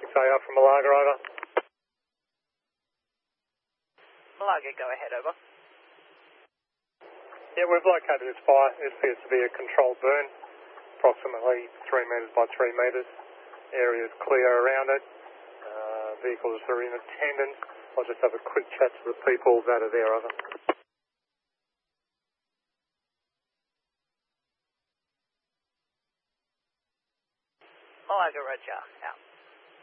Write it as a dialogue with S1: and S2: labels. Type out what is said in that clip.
S1: 6AR from Malaga, over.
S2: Malaga, go ahead, over.
S1: Yeah, we've located this fire. It appears to be a controlled burn, approximately 3 metres by 3 metres. Area is clear around it. Vehicles are in attendance. I'll just have a quick chat to the people that are there, over.
S2: Malaga, Roger, out.